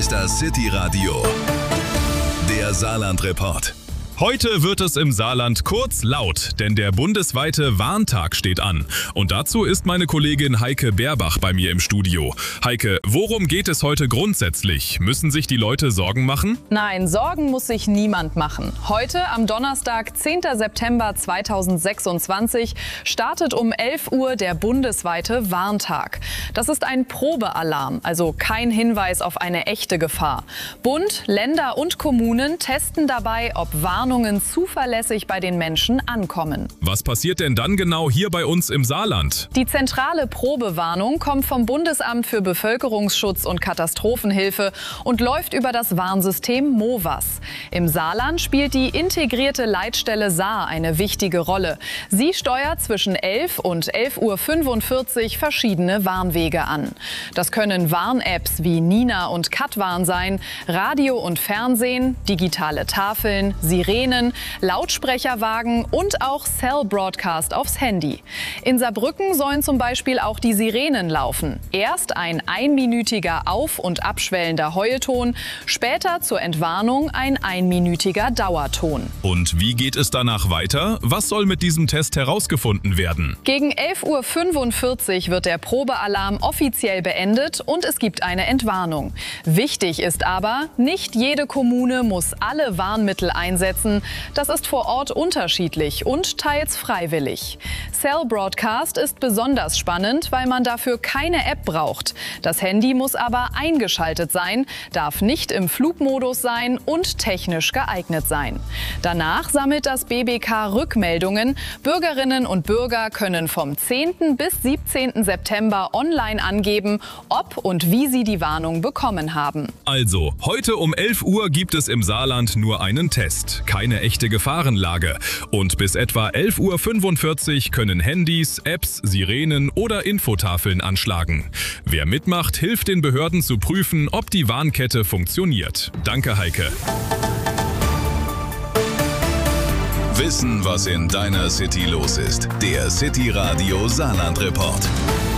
ist das City Radio, der Saarland-Report. Heute wird es im Saarland kurz laut, denn der bundesweite Warntag steht an. Und dazu ist meine Kollegin Heike Berbach bei mir im Studio. Heike, worum geht es heute grundsätzlich? Müssen sich die Leute Sorgen machen? Nein, Sorgen muss sich niemand machen. Heute, am Donnerstag, 10. September 2026, startet um 11 Uhr der bundesweite Warntag. Das ist ein Probealarm, also kein Hinweis auf eine echte Gefahr. Bund, Länder und Kommunen testen dabei, ob Warnungen zuverlässig bei den Menschen ankommen. Was passiert denn dann genau hier bei uns im Saarland? Die zentrale Probewarnung kommt vom Bundesamt für Bevölkerungsschutz und Katastrophenhilfe und läuft über das Warnsystem MOVAS. Im Saarland spielt die integrierte Leitstelle Saar eine wichtige Rolle. Sie steuert zwischen 11 und 11:45 Uhr verschiedene Warnwege an. Das können Warn-Apps wie Nina und Katwarn sein, Radio und Fernsehen, digitale Tafeln, Sirenen, Lautsprecherwagen und auch Cell Broadcast aufs Handy. In Saarbrücken sollen zum Beispiel auch die Sirenen laufen. Erst ein einminütiger auf- und abschwellender Heueton, später zur Entwarnung ein einminütiger Dauerton. Und wie geht es danach weiter? Was soll mit diesem Test herausgefunden werden? Gegen 11:45 Uhr wird der Probealarm offiziell beendet und es gibt eine Entwarnung. Wichtig ist aber, nicht jede Kommune muss alle Warnmittel einsetzen. Das ist vor Ort unterschiedlich und teils freiwillig. Cell Broadcast ist besonders spannend, weil man dafür keine App braucht. Das Handy muss aber eingeschaltet sein, darf nicht im Flugmodus sein und technisch geeignet sein. Danach sammelt das BBK Rückmeldungen. Bürgerinnen und Bürger können vom 10. bis 17. September online angeben, ob und wie sie die Warnung bekommen haben. Also, heute um 11 Uhr gibt es im Saarland nur einen Test. Keine echte Gefahrenlage. Und bis etwa 11:45 Uhr können Handys, Apps, Sirenen oder Infotafeln anschlagen. Wer mitmacht, hilft den Behörden zu prüfen, ob die Warnkette funktioniert. Danke, Heike. Wissen, was in deiner City los ist. Der City Radio Saarland-Report.